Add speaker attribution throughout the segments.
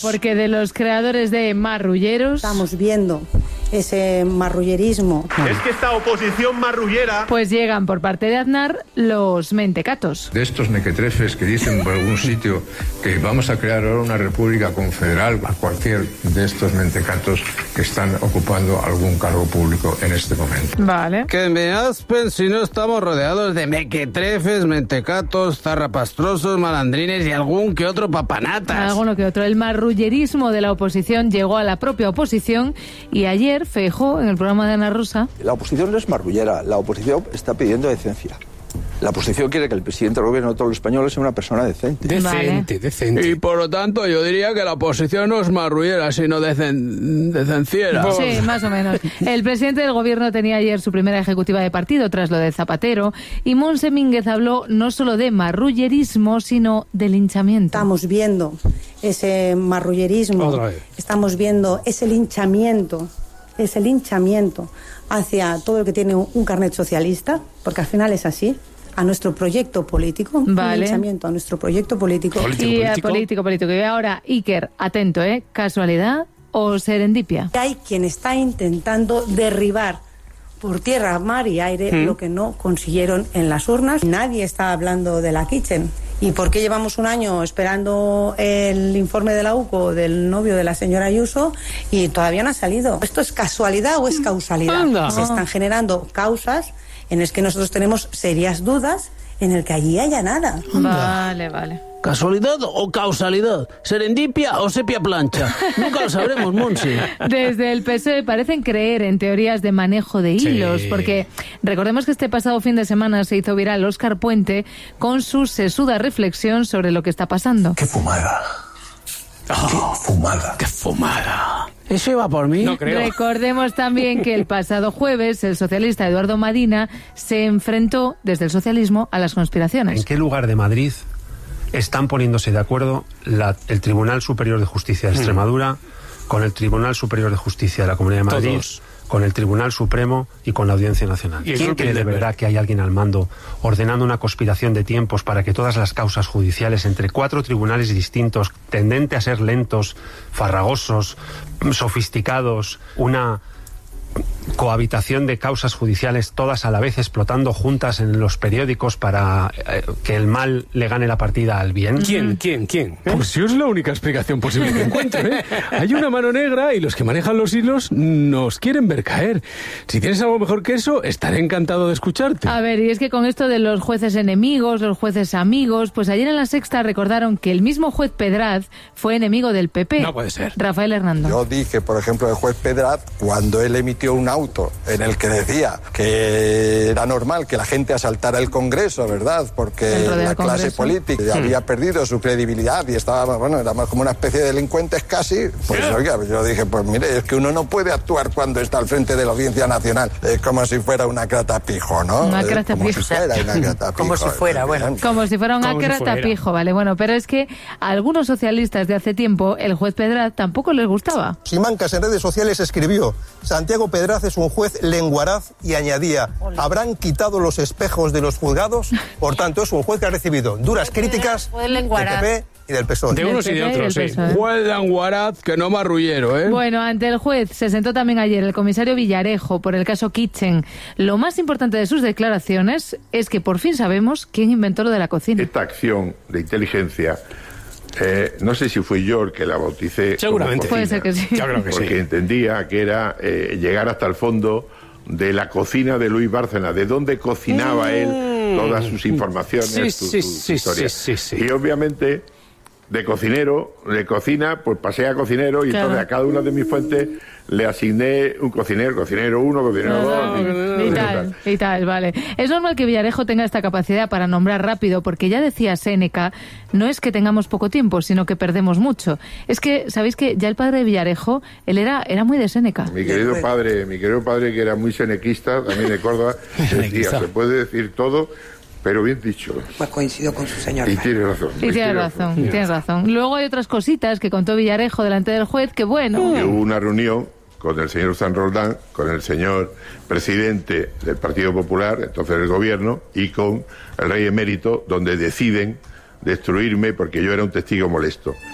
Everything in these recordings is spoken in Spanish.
Speaker 1: Porque de los creadores de marrulleros
Speaker 2: estamos viendo ese marrullerismo.
Speaker 3: Es que esta oposición marrullera...
Speaker 1: Pues llegan por parte de Aznar los mentecatos.
Speaker 4: De estos mequetrefes que dicen por algún sitio que vamos a crear ahora una república confederal, a cualquier de estos mentecatos que están ocupando algún cargo público en este momento.
Speaker 1: Vale.
Speaker 5: Que me aspen si no estamos rodeados de mequetrefes, mentecatos, zarrapastrosos, malandrines y algún que otro papanatas.
Speaker 1: Alguno que otro. El marrullerismo de la oposición llegó a la propia oposición y ayer Feijóo, en el programa de Ana Rosa...
Speaker 6: La oposición no es marrullera, la oposición está pidiendo decencia. La oposición quiere que el presidente del gobierno de todos los españoles sea una persona decente.
Speaker 5: Decente. Y por lo tanto yo diría que la oposición no es marrullera, sino decenciera.
Speaker 1: Sí, más o menos. El presidente del gobierno tenía ayer su primera ejecutiva de partido tras lo de Zapatero y Montse Mínguez habló no solo de marrullerismo, sino de linchamiento.
Speaker 2: Estamos viendo ese marrullerismo, estamos viendo ese linchamiento hacia todo el que tiene un carnet socialista, porque al final es así, a nuestro proyecto político,
Speaker 1: vale.
Speaker 2: Un linchamiento a nuestro proyecto político.
Speaker 1: Político. Y ahora, Iker, atento, ¿casualidad o serendipia?
Speaker 2: Hay quien está intentando derribar por tierra, mar y aire lo que no consiguieron en las urnas. Nadie está hablando de la Kitchen. ¿Y por qué llevamos un año esperando el informe de la UCO del novio de la señora Ayuso y todavía no ha salido? ¿Esto es casualidad o es causalidad?
Speaker 5: Anda.
Speaker 2: Se están generando causas en las que nosotros tenemos serias dudas en el que allí haya nada.
Speaker 1: Vale.
Speaker 5: ¿Casualidad o causalidad? ¿Serendipia o sepia plancha? Nunca lo sabremos, Monsi.
Speaker 1: Desde el PSOE parecen creer en teorías de manejo de hilos, porque recordemos que este pasado fin de semana se hizo viral Óscar Puente con su sesuda reflexión sobre lo que está pasando.
Speaker 7: ¡Qué fumada!
Speaker 5: ¡Qué fumada! ¿Eso iba por mí?
Speaker 8: No creo.
Speaker 1: Recordemos también que el pasado jueves el socialista Eduardo Madina se enfrentó desde el socialismo a las conspiraciones.
Speaker 8: ¿En qué lugar de Madrid están poniéndose de acuerdo el Tribunal Superior de Justicia de Extremadura con el Tribunal Superior de Justicia de la Comunidad de Madrid,
Speaker 3: Todos,
Speaker 8: con el Tribunal Supremo y con la Audiencia Nacional? ¿Quién cree de verdad que hay alguien al mando ordenando una conspiración de tiempos para que todas las causas judiciales entre 4 tribunales distintos, tendente a ser lentos, farragosos, sofisticados, una cohabitación de causas judiciales todas a la vez explotando juntas en los periódicos para que el mal le gane la partida al bien?
Speaker 3: ¿Quién?
Speaker 9: Pues yo es la única explicación posible que encuentro, Hay una mano negra y los que manejan los hilos nos quieren ver caer. Si tienes algo mejor que eso, estaré encantado de escucharte.
Speaker 1: A ver, y es que con esto de los jueces enemigos, los jueces amigos, pues ayer en La Sexta recordaron que el mismo juez Pedraz fue enemigo del PP.
Speaker 3: No puede ser.
Speaker 1: Rafael Hernando.
Speaker 6: Yo dije, por ejemplo, el juez Pedraz, cuando él emitió un auto en el que decía que era normal que la gente asaltara el Congreso, ¿verdad? Porque la clase política había perdido su credibilidad y estaba, era más como una especie de delincuentes casi. Pues oiga, yo dije, pues mire, es que uno no puede actuar cuando está al frente de la Audiencia Nacional. Es como si fuera una cratapijo, ¿no?
Speaker 1: Una cratapijo.
Speaker 6: Como si fuera una cratapijo.
Speaker 2: Como si fuera, bueno.
Speaker 1: Como si fuera una cratapijo, vale. Bueno, pero es que a algunos socialistas de hace tiempo el juez Pedraz tampoco les gustaba.
Speaker 10: Simancas en redes sociales escribió: Santiago Pedraz es un juez lenguaraz, y añadía: habrán quitado los espejos de los juzgados. Por tanto, es un juez que ha recibido duras críticas del PP y del PSOE.
Speaker 3: De unos y de otros, sí.
Speaker 5: Juez lenguaraz, que no marrullero,
Speaker 1: Bueno, ante el juez se sentó también ayer el comisario Villarejo por el caso Kitchen. Lo más importante de sus declaraciones es que por fin sabemos quién inventó lo de la cocina.
Speaker 4: Esta acción de inteligencia, no sé si fui yo el que la bauticé.
Speaker 3: Seguramente.
Speaker 1: Puede ser que sí.
Speaker 3: Yo creo que
Speaker 4: porque entendía que era llegar hasta el fondo de la cocina de Luis Bárcena, de dónde cocinaba él todas sus informaciones, sus historias.
Speaker 3: Sí.
Speaker 4: Y obviamente, de cocinero, de cocina, pues pasé a cocinero y entonces a cada una de mis fuentes le asigné un cocinero 1, cocinero 2...
Speaker 1: Y tal, vale. Es normal que Villarejo tenga esta capacidad para nombrar rápido, porque ya decía Séneca, no es que tengamos poco tiempo, sino que perdemos mucho. Es que, ¿sabéis que ya el padre de Villarejo, él era muy de Séneca?
Speaker 4: Mi querido padre, que era muy senequista, también de Córdoba, decía, se puede decir todo, pero bien dicho.
Speaker 2: Pues coincido con su señor.
Speaker 4: Y tiene razón.
Speaker 1: Tienes razón. Luego hay otras cositas que contó Villarejo delante del juez que, bueno...
Speaker 4: Y hubo una reunión con el señor San Roldán, con el señor presidente del Partido Popular, entonces del gobierno, y con el rey emérito, donde deciden destruirme porque yo era un testigo molesto.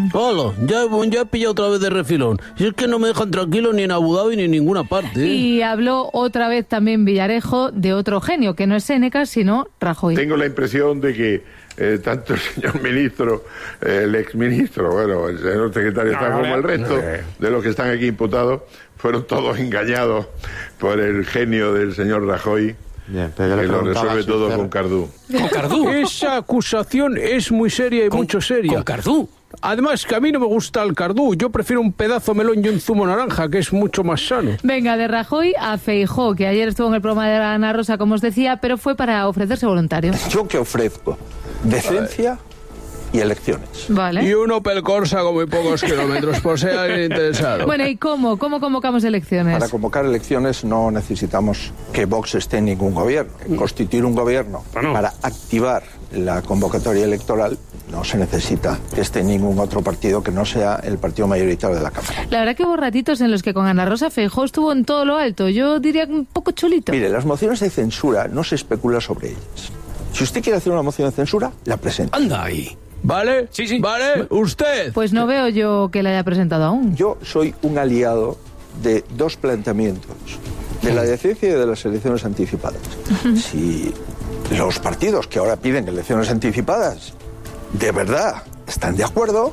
Speaker 5: Hola, ya he pillado otra vez de refilón. Si es que no me dejan tranquilo ni en Abu Dhabi ni en ninguna parte.
Speaker 1: Y habló otra vez también Villarejo de otro genio, que no es Séneca, sino Rajoy.
Speaker 7: Tengo la impresión de que tanto el señor ministro, el exministro, bueno, el señor secretario de Estado, como el resto de los que están aquí imputados, fueron todos engañados por el genio del señor Rajoy.
Speaker 11: Bien,
Speaker 7: que lo resuelve todo con Cardú.
Speaker 9: ¿Con Cardú? Esa acusación es muy seria y mucho seria.
Speaker 5: ¿Con Cardú?
Speaker 9: Además, que a mí no me gusta el Cardú. Yo prefiero un pedazo melón y un zumo naranja, que es mucho más sano.
Speaker 1: Venga, de Rajoy a Feijóo, que ayer estuvo en el programa de Ana Rosa, como os decía, pero fue para ofrecerse voluntario.
Speaker 6: Yo que ofrezco decencia y elecciones.
Speaker 1: Vale.
Speaker 9: Y un Opel Corsa con muy pocos kilómetros, por si hay alguien interesado.
Speaker 1: Bueno, ¿y cómo convocamos elecciones?
Speaker 6: Para convocar elecciones no necesitamos que Vox esté en ningún gobierno. Constituir un gobierno para activar la convocatoria electoral no se necesita que esté ningún otro partido que no sea el partido mayoritario de la Cámara.
Speaker 1: La verdad que hubo ratitos en los que con Ana Rosa Feijóo estuvo en todo lo alto. Yo diría un poco chulito.
Speaker 6: Mire, las mociones de censura no se especula sobre ellas. Si usted quiere hacer una moción de censura, la presenta.
Speaker 5: Anda ahí.
Speaker 9: ¿Vale? Sí. ¿Vale? ¿Usted?
Speaker 1: Pues no veo yo que la haya presentado aún.
Speaker 6: Yo soy un aliado de dos planteamientos, de la decencia y de las elecciones anticipadas. Si los partidos que ahora piden elecciones anticipadas de verdad están de acuerdo,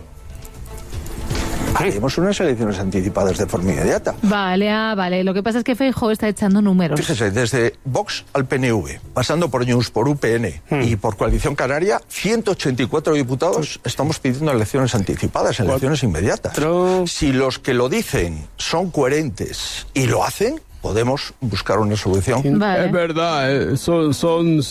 Speaker 6: haremos unas elecciones anticipadas de forma inmediata.
Speaker 1: Vale. Lo que pasa es que Feijóo está echando números.
Speaker 6: Fíjese, desde Vox al PNV, pasando por News, por UPN y por Coalición Canaria, 184 diputados estamos pidiendo elecciones anticipadas, elecciones inmediatas. Si los que lo dicen son coherentes y lo hacen, podemos buscar una solución.
Speaker 1: Vale.
Speaker 9: Es verdad, son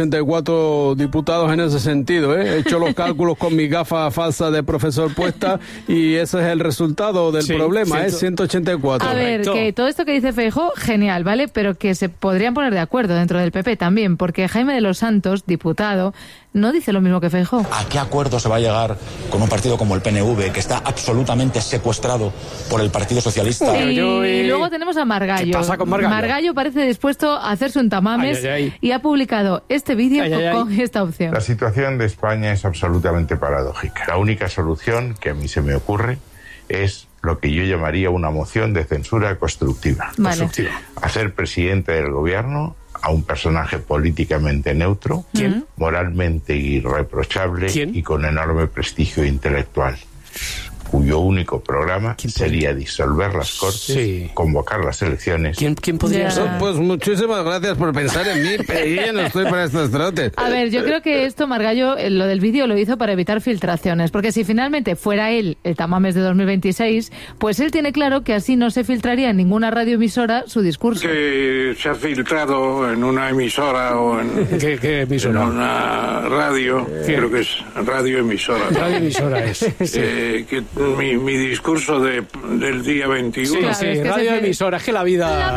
Speaker 9: 184 diputados en ese sentido. He hecho los cálculos con mi gafa falsa de profesor puesta y ese es el resultado del problema, es 184.
Speaker 1: A ver, que todo esto que dice Feijóo, genial, ¿vale? Pero que se podrían poner de acuerdo dentro del PP también, porque Jaime de los Santos, diputado, no dice lo mismo que Feijóo.
Speaker 12: ¿A qué acuerdo se va a llegar con un partido como el PNV, que está absolutamente secuestrado por el Partido Socialista?
Speaker 1: Y luego tenemos a Margallo.
Speaker 11: ¿Qué pasa con Margallo?
Speaker 1: Margallo parece dispuesto a hacerse un tamames y ha publicado este vídeo con esta opción.
Speaker 13: La situación de España es absolutamente paradójica. La única solución que a mí se me ocurre es lo que yo llamaría una moción de censura constructiva.
Speaker 1: Vale.
Speaker 13: Hacer presidente del gobierno a un personaje políticamente neutro, moralmente irreprochable y con enorme prestigio intelectual, cuyo único programa sería disolver las Cortes, convocar las elecciones.
Speaker 5: ¿Quién podría ser?
Speaker 9: Pues muchísimas gracias por pensar en mí, pero yo no estoy para estos trotes.
Speaker 1: A ver, yo creo que esto Margallo, lo del vídeo lo hizo para evitar filtraciones, porque si finalmente fuera él el tamames de 2026, pues él tiene claro que así no se filtraría en ninguna radioemisora su discurso.
Speaker 14: Que se ha filtrado en una emisora o en...
Speaker 5: ¿Qué emisora?
Speaker 14: En una radio, creo que es radioemisora.
Speaker 5: Radioemisora es.
Speaker 14: Que mi discurso del día 21.
Speaker 11: Sí, radioemisora, es que la vida...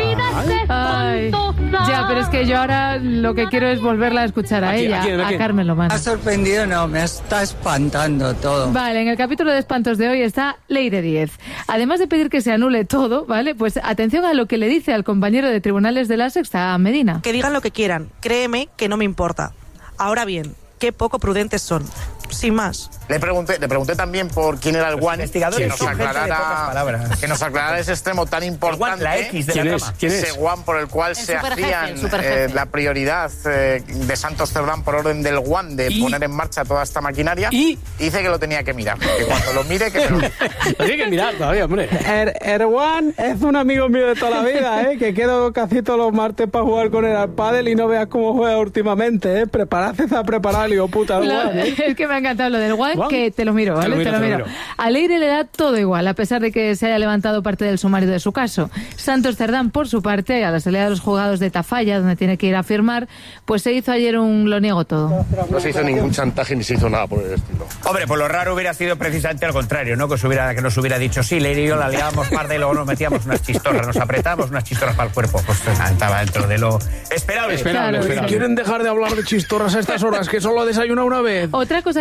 Speaker 1: Ay, ya, pero es que yo ahora lo que quiero es volverla a escuchar a ella, a Carmen Lomán.
Speaker 15: ¿Me ha sorprendido? No, me está espantando todo.
Speaker 1: Vale, en el capítulo de espantos de hoy está Leire Díez. Además de pedir que se anule todo, ¿vale? Pues atención a lo que le dice al compañero de tribunales de La Sexta, a Medina.
Speaker 16: Que digan lo que quieran, créeme que no me importa. Ahora bien, qué poco prudentes son. Sin más.
Speaker 17: Le pregunté también por quién era el One, que nos aclarara ese extremo tan importante.
Speaker 11: La X de
Speaker 17: ¿Quién
Speaker 11: la
Speaker 17: es?
Speaker 11: trama.
Speaker 17: Ese One por el cual se hacían la prioridad de Santos Cerdán por orden del One de poner en marcha toda esta maquinaria. Y dice que lo tenía que mirar. Que cuando lo mire, que me lo...
Speaker 11: Lo tiene que mirar todavía, hombre.
Speaker 9: El One es un amigo mío de toda la vida, que quedo casi todos los martes para jugar con él al pádel y no veas cómo juega últimamente, Prepararse a preparar, hijo puta, el One,
Speaker 1: Es que me ha encantado lo del One, que te lo miro, ¿vale? Te lo miro. A Leire le da todo igual, a pesar de que se haya levantado parte del sumario de su caso. Santos Cerdán, por su parte, a la salida de los juzgados de Tafalla, donde tiene que ir a firmar, pues se hizo ayer un lo niego todo.
Speaker 18: No se hizo ningún chantaje ni se hizo nada por el estilo.
Speaker 19: Hombre, pues lo raro hubiera sido precisamente al contrario, ¿no? Que nos hubiera dicho, sí, Leire y yo la liábamos parda y luego nos metíamos unas chistorras, nos apretábamos unas chistorras para el cuerpo. Pues estaba dentro de lo esperable.
Speaker 9: Claro. ¿Quieren dejar de hablar de chistorras a estas horas, que solo ha desayunado una vez?
Speaker 1: Otra cosa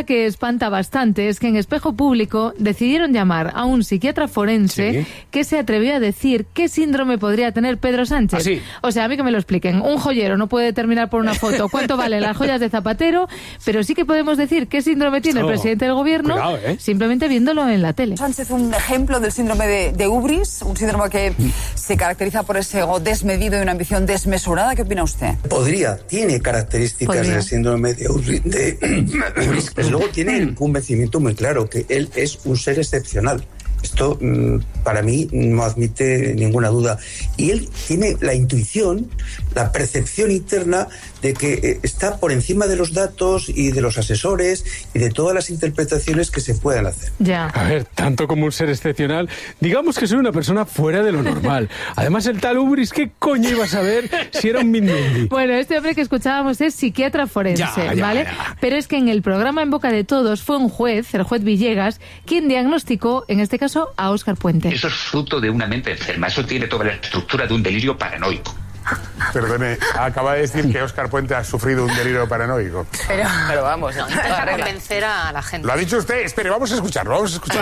Speaker 1: que espanta bastante es que en Espejo Público decidieron llamar a un psiquiatra forense que se atrevió a decir qué síndrome podría tener Pedro Sánchez.
Speaker 11: ¿Ah, sí?
Speaker 1: O sea, a mí que me lo expliquen. Un joyero no puede determinar por una foto cuánto valen las joyas de Zapatero, pero sí que podemos decir qué síndrome tiene el presidente del gobierno simplemente viéndolo en la tele.
Speaker 20: Sánchez, un ejemplo del síndrome de Ubris, un síndrome que se caracteriza por ese ego desmedido y una ambición desmesurada. ¿Qué opina usted?
Speaker 21: Tiene características del síndrome de Ubris. Pero luego tiene un convencimiento muy claro, que él es un ser excepcional. Esto para mí no admite ninguna duda. Y él tiene la intuición, la percepción interna de que está por encima de los datos y de los asesores y de todas las interpretaciones que se puedan hacer.
Speaker 1: Ya.
Speaker 9: A ver, tanto como un ser excepcional, digamos que soy una persona fuera de lo normal. Además, el tal Ubris, ¿qué coño iba a saber si era un mindundi?
Speaker 1: Bueno, este hombre que escuchábamos es psiquiatra forense, ¿vale? Pero es que en el programa En Boca de Todos fue un juez, el juez Villegas, quien diagnosticó, en este caso, a Óscar Puente.
Speaker 22: Eso es fruto de una mente enferma. Eso tiene toda la estructura de un delirio paranoico.
Speaker 23: Perdone, acaba de decir que Óscar Puente ha sufrido un delirio paranoico.
Speaker 24: Pero vamos, para convencer a la gente.
Speaker 23: Lo ha dicho usted. Espere, vamos a escucharlo.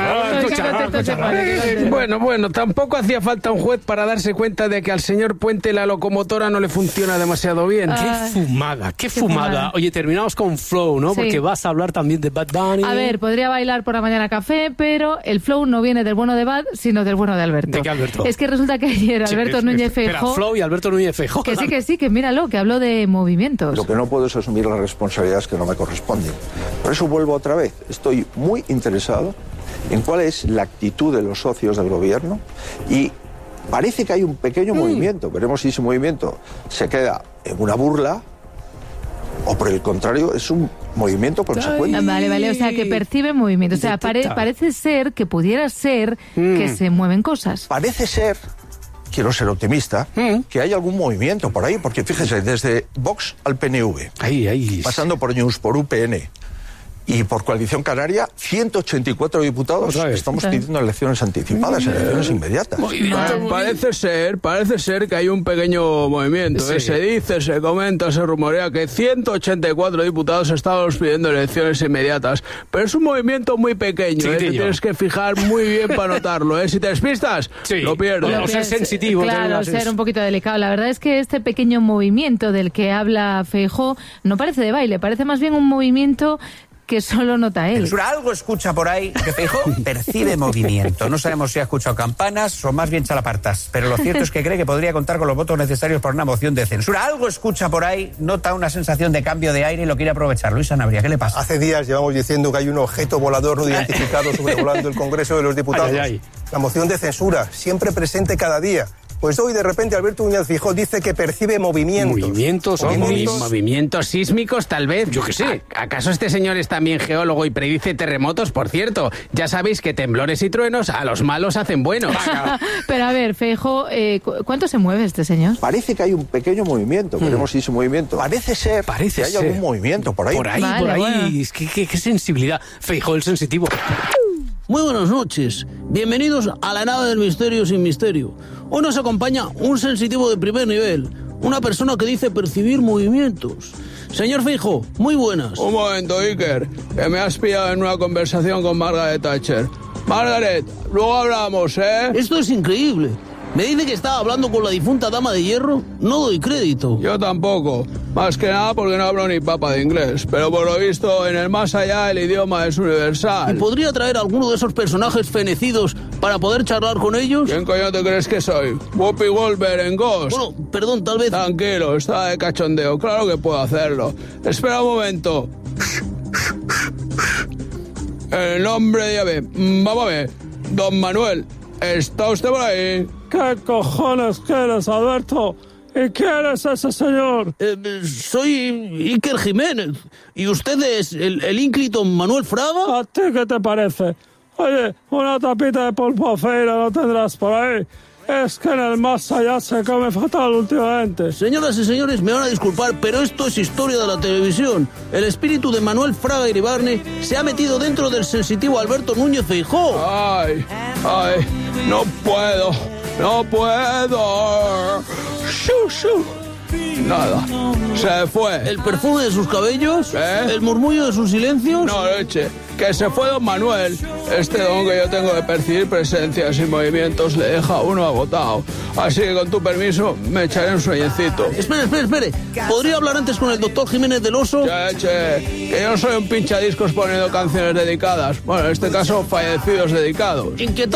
Speaker 9: Bueno, tampoco hacía falta un juez para darse cuenta de que al señor Puente la locomotora no le funciona demasiado bien.
Speaker 11: Qué fumada. Oye, terminamos con Flow, ¿no?
Speaker 1: Sí.
Speaker 11: Porque vas a hablar también de Bad Bunny.
Speaker 1: A ver, podría bailar por la mañana café, pero el flow no viene del bueno de Bad, sino del bueno de Alberto.
Speaker 11: ¿De qué Alberto?
Speaker 1: Es que resulta que ayer Alberto Núñez Feijóo...
Speaker 11: Flow y Alberto Núñez Feijóo.
Speaker 1: Que sí, que míralo, que habló de movimientos.
Speaker 6: Lo que no puedo es asumir las responsabilidades que no me corresponden. Por eso vuelvo otra vez. Estoy muy interesado en cuál es la actitud de los socios del gobierno y parece que hay un pequeño movimiento. Veremos si ese movimiento se queda en una burla o por el contrario es un movimiento consecuente.
Speaker 1: Vale, o sea, que percibe movimiento. O sea, parece ser que pudiera ser que se mueven cosas.
Speaker 6: Parece ser, quiero ser optimista, que hay algún movimiento por ahí, porque fíjese, desde Vox al PNV, pasando por News, por UPN y por Coalición Canaria, 184 diputados estamos pidiendo elecciones anticipadas, elecciones inmediatas.
Speaker 9: Parece ser que hay un pequeño movimiento.
Speaker 6: Sí.
Speaker 9: Se dice, se comenta, se rumorea que 184 diputados estamos pidiendo elecciones inmediatas. Pero es un movimiento muy pequeño, te tienes que fijar muy bien para notarlo. Si te despistas, lo pierdes.
Speaker 11: O ser sensitivo.
Speaker 1: Claro, ser un poquito delicado. La verdad es que este pequeño movimiento del que habla Feijóo no parece de baile, parece más bien un movimiento que solo nota él.
Speaker 19: Censura, algo escucha por ahí que Feijóo percibe movimiento. No sabemos si ha escuchado campanas o más bien chalapartas, pero lo cierto es que cree que podría contar con los votos necesarios para una moción de censura. Algo escucha por ahí, nota una sensación de cambio de aire y lo quiere aprovechar. Luis Sanabria, ¿qué le pasa?
Speaker 10: Hace días llevamos diciendo que hay un objeto volador no identificado sobrevolando el Congreso de los Diputados. La moción de censura, siempre presente cada día. Pues hoy de repente Alberto Núñez Feijóo dice que percibe movimientos.
Speaker 5: Movimientos sísmicos, tal vez.
Speaker 11: Yo qué sé.
Speaker 5: ¿Acaso este señor es también geólogo y predice terremotos? Por cierto, ya sabéis que temblores y truenos a los malos hacen buenos.
Speaker 1: Pero a ver, Feijóo, ¿cuánto se mueve este señor?
Speaker 6: Parece que hay un pequeño movimiento. Veremos si ese movimiento... Parece ser que hay algún movimiento por ahí.
Speaker 11: Por ahí. Bueno. Es que qué sensibilidad. Feijóo, el sensitivo.
Speaker 25: Muy buenas noches. Bienvenidos a la nave del misterio sin misterio. Hoy nos acompaña un sensitivo de primer nivel, una persona que dice percibir movimientos. Señor Feijóo, muy buenas.
Speaker 9: Un momento, Iker, que me has pillado en una conversación con Margaret Thatcher. Margaret, luego hablamos, ¿eh?
Speaker 25: Esto es increíble. Me dice que estaba hablando con la difunta dama de hierro. No doy crédito.
Speaker 9: Yo tampoco. Más que nada porque no hablo ni papa de inglés. Pero por lo visto, en el más allá el idioma es universal.
Speaker 25: ¿Y podría traer alguno de esos personajes fenecidos para poder charlar con ellos?
Speaker 9: ¿Quién coño te crees que soy? Whoopi Goldberg en Ghost.
Speaker 25: Bueno, perdón, tal vez...
Speaker 9: Tranquilo, está de cachondeo. Claro que puedo hacerlo. Espera un momento. En nombre de Yahvé. Vamos a ver. Don Manuel, ¿está usted por ahí?
Speaker 26: ¿Qué cojones quieres, Alberto? ¿Y quién es ese señor?
Speaker 25: Soy Iker Jiménez. ¿Y usted es el ínclito Manuel Fraga?
Speaker 26: ¿A ti qué te parece? Oye, una tapita de polvo feira no tendrás por ahí. Es que en el más allá se come fatal últimamente.
Speaker 25: Señoras y señores, me van a disculpar, pero esto es historia de la televisión. El espíritu de Manuel Fraga Iribarne se ha metido dentro del sensitivo Alberto Núñez Feijóo.
Speaker 9: Ay, no puedo.
Speaker 25: Nada. Se fue. ¿El perfume de sus cabellos? ¿El murmullo de sus silencios?
Speaker 9: No, leche. Que se fue don Manuel. Este don que yo tengo de percibir presencias y movimientos le deja a uno agotado. Así que con tu permiso me echaré un sueñecito.
Speaker 25: Espere. ¿Podría hablar antes con el doctor Jiménez del Oso?
Speaker 9: Che, que yo no soy un pinchadiscos poniendo canciones dedicadas. Bueno, en este caso, fallecidos dedicados.